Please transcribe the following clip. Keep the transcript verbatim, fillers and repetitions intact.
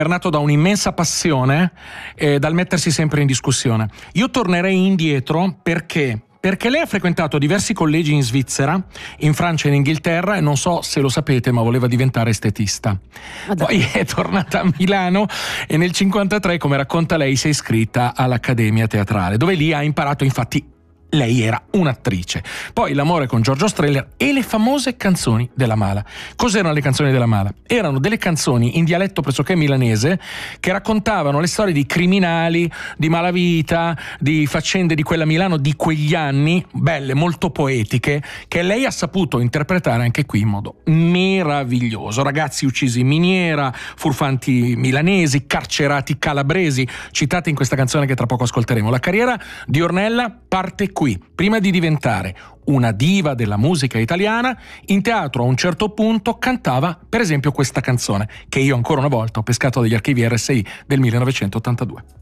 nato da un'immensa passione e dal mettersi sempre in discussione. Io tornerei indietro perché Perché lei ha frequentato diversi collegi in Svizzera, in Francia e in Inghilterra, e non so se lo sapete, ma voleva diventare estetista. Madonna. Poi è tornata a Milano e nel cinquantatré, come racconta lei, si è iscritta all'Accademia Teatrale, dove lì ha imparato, infatti, lei era un'attrice. Poi l'amore con Giorgio Strehler e le famose canzoni della Mala. Cos'erano le canzoni della Mala? Erano delle canzoni in dialetto pressoché milanese che raccontavano le storie di criminali, di malavita, di faccende di quella Milano di quegli anni, belle, molto poetiche, che lei ha saputo interpretare anche qui in modo meraviglioso. Ragazzi uccisi in miniera, furfanti milanesi, carcerati calabresi, citate in questa canzone che tra poco ascolteremo. La carriera di Ornella parte qui. Prima di diventare una diva della musica italiana, in teatro a un certo punto cantava per esempio questa canzone, che io ancora una volta ho pescato dagli archivi R S I del millenovecentottantadue.